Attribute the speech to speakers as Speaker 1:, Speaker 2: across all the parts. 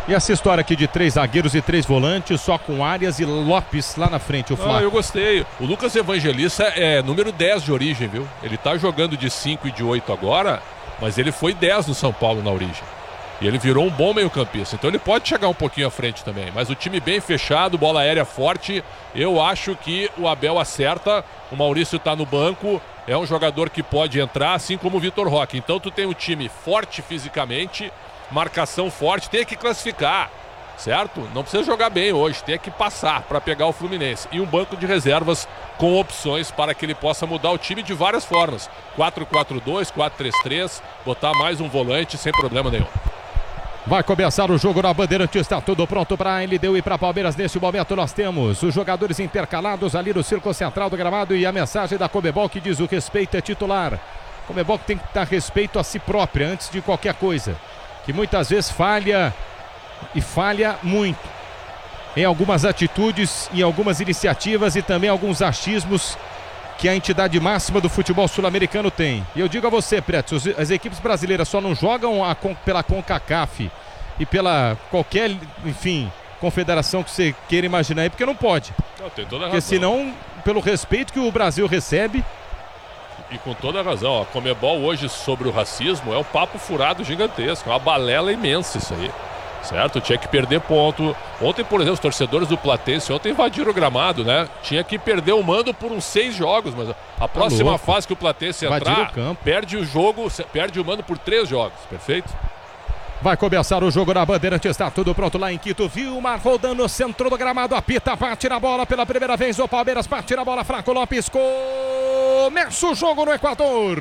Speaker 1: E essa história aqui de 3 zagueiros e 3 volantes, só com Arias e Lopes lá na frente, o Flávio.
Speaker 2: Eu gostei. O Lucas Evangelista é número 10 de origem, viu? Ele tá jogando de 5 e de 8 agora, mas ele foi 10 no São Paulo na origem. E ele virou um bom meio-campista. Então ele pode chegar um pouquinho à frente também. Mas o time bem fechado, bola aérea forte. Eu acho que o Abel acerta. O Maurício tá no banco. É um jogador que pode entrar, assim como o Vitor Roque. Então tu tem um time forte fisicamente, marcação forte, tem que classificar, certo? Não precisa jogar bem hoje, tem que passar para pegar o Fluminense. E um banco de reservas com opções para que ele possa mudar o time de várias formas. 4-4-2, 4-3-3, botar mais um volante sem problema nenhum.
Speaker 1: Vai começar o jogo na Bandeirantes, está tudo pronto para LDU e para Palmeiras. Neste momento nós temos os jogadores intercalados ali no círculo central do gramado e a mensagem da Conmebol que diz: o respeito é titular. Conmebol tem que dar respeito a si própria antes de qualquer coisa, que muitas vezes falha e falha muito em algumas atitudes, em algumas iniciativas e também alguns achismos que a entidade máxima do futebol sul-americano tem. E eu digo a você, Preto, as equipes brasileiras só não jogam pela CONCACAF e pela qualquer, enfim, confederação que você queira imaginar aí, porque não pode.
Speaker 2: Não, tem toda a razão.
Speaker 1: Porque senão, pelo respeito que o Brasil recebe...
Speaker 2: E com toda a razão, a Conmebol hoje sobre o racismo é um papo furado gigantesco, é uma balela imensa isso aí. Certo? Tinha que perder ponto. Ontem, por exemplo, os torcedores do Platense ontem invadiram o gramado, né? Tinha que perder o mando por uns 6 jogos, mas a próxima fase que o Platense entrar, perde o jogo, perde o mando por 3 jogos, perfeito?
Speaker 1: Vai começar o jogo na Bandeirantes, está tudo pronto lá em Quito. Vilmar rodando no centro do gramado, apita, bate na bola pela primeira vez. O Palmeiras bate na bola, Franco Lopes. Começa o jogo no Equador.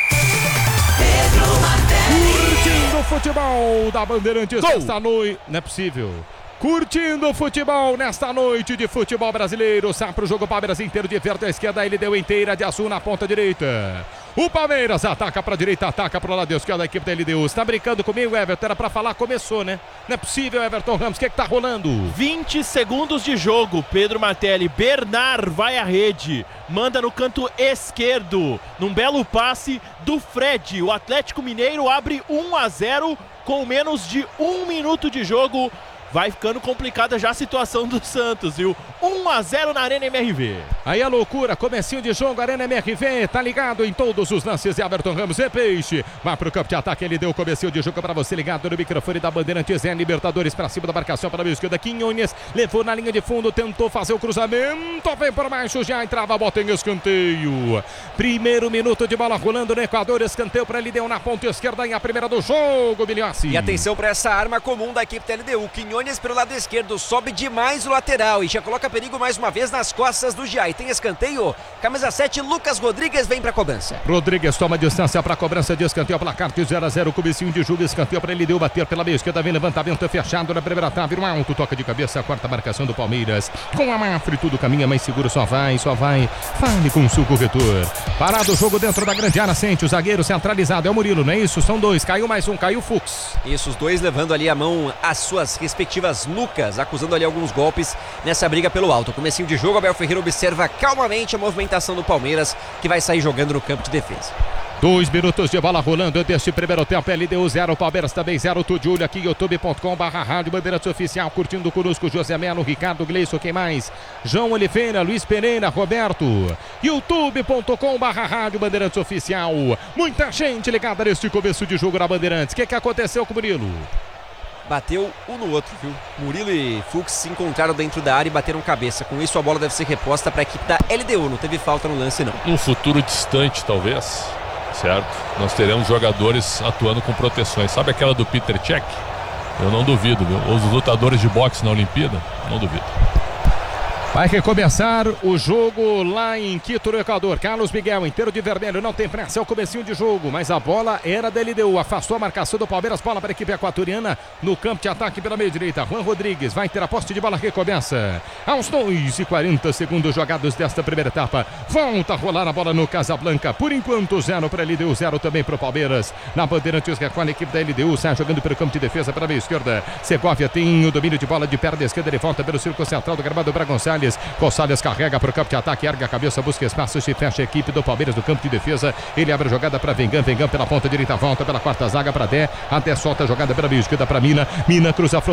Speaker 1: Curtindo o futebol da Bandeirantes esta noite. Não é possível. Curtindo o futebol nesta noite de futebol brasileiro. Sai para o jogo, Palmeiras inteiro de verde à esquerda. Ele deu inteira de azul na ponta direita. O Palmeiras ataca para a direita, ataca para o lado esquerdo da equipe da LDU. Você tá brincando comigo, Everton? Era para falar, começou, né? Não é possível, Everton Ramos. O que tá rolando?
Speaker 3: 20 segundos de jogo. Pedro Martelli, Bernard vai à rede. Manda no canto esquerdo. Num belo passe do Fred. O Atlético Mineiro abre 1-0 com menos de 1 minuto de jogo. Vai ficando complicada já a situação do Santos, viu? 1-0 na Arena MRV.
Speaker 1: Aí a loucura, comecinho de jogo, Arena MRV, tá ligado em todos os lances de Everton Ramos e Peixe. Vai pro campo de ataque, ele deu o comecinho de jogo pra você ligado no microfone da Bandeirantes. É Libertadores pra cima da marcação para a esquerda. Quinhones levou na linha de fundo, tentou fazer o cruzamento, vem por baixo, já entrava a bota em escanteio. Primeiro minuto de bola rolando no Equador, escanteio pra LDU na ponta esquerda em a primeira do jogo, Miliassi.
Speaker 4: E atenção pra essa arma comum da equipe da LDU, Quinhones pelo lado esquerdo, sobe demais o lateral e já coloca perigo mais uma vez nas costas do Giai. Tem escanteio, camisa 7, Lucas Rodrigues vem pra cobrança.
Speaker 1: Rodrigues toma distância pra cobrança de escanteio, placar de 0-0, comecinho de jogo, escanteio pra ele deu bater pela meia esquerda, vem levantamento fechado na primeira trave, no alto, toca de cabeça, a quarta marcação do Palmeiras. Com a Mafre tudo caminha mais seguro, só vai. Fale com o seu corretor. Parado o jogo dentro da grande área, sente o zagueiro centralizado, é o Murilo, não é isso? São 2, caiu mais um, caiu o Fux.
Speaker 4: Isso, os dois levando ali a mão às suas respectivas nucas, acusando ali alguns golpes nessa briga pelo alto. Comecinho de jogo, Abel Ferreira observa calmamente a movimentação do Palmeiras, que vai sair jogando no campo de defesa.
Speaker 1: 2 minutos de bola rolando deste primeiro tempo. LDU 0, Palmeiras também 0. Tudo de olho aqui, youtube.com/rádio Bandeirantes Oficial. Curtindo conosco José Melo, Ricardo Gleison, quem mais? João Oliveira, Luiz Pereira, Roberto. youtube.com/rádio Bandeirantes Oficial. Muita gente ligada neste começo de jogo na Bandeirantes. O que aconteceu com o Murilo?
Speaker 4: Bateu um no outro, viu? Murilo e Fux se encontraram dentro da área e bateram cabeça. Com isso a bola deve ser reposta para a equipe da LDU. Não teve falta no lance, não.
Speaker 2: Num futuro distante, talvez, certo? Nós teremos jogadores atuando com proteções. Sabe aquela do Peter Cech? Eu não duvido, viu? Os lutadores de boxe na Olimpíada? Não duvido.
Speaker 1: Vai recomeçar o jogo lá em Quito, no Equador. Carlos Miguel, inteiro de vermelho, não tem pressa, é o comecinho de jogo, mas a bola era da LDU, afastou a marcação do Palmeiras, bola para a equipe equatoriana no campo de ataque pela meia direita. Juan Rodrigues vai ter a posse de bola, recomeça aos 2:40 segundos jogados desta primeira etapa. Volta a rolar a bola no Casablanca, por enquanto 0 para a LDU, 0 também para o Palmeiras. Na Bandeirantes, recolhe a equipe da LDU, sai jogando pelo campo de defesa para a meia esquerda. Segovia tem o domínio de bola de perna esquerda, ele volta pelo círculo central do gramado para Gonçalves. Gonçalves carrega para o campo de ataque, erga a cabeça, busca espaço, se fecha a equipe do Palmeiras do campo de defesa. Ele abre a jogada para Vengan pela ponta direita, volta pela quarta zaga para Dé. Até solta a jogada pela meia esquerda para Mina. Mina cruza a